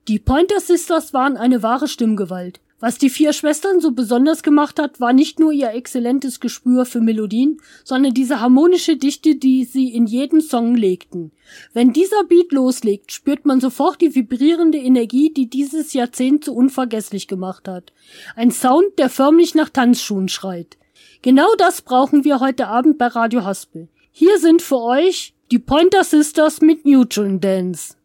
Die Pointer Sisters waren eine wahre Stimmgewalt. Was die 4 Schwestern so besonders gemacht hat, war nicht nur ihr exzellentes Gespür für Melodien, sondern diese harmonische Dichte, die sie in jeden Song legten. Wenn dieser Beat loslegt, spürt man sofort die vibrierende Energie, die dieses Jahrzehnt so unvergesslich gemacht hat. Ein Sound, der förmlich nach Tanzschuhen schreit. Genau das brauchen wir heute Abend bei Radio Haspel. Hier sind für euch die Pointer Sisters mit Neutron Dance.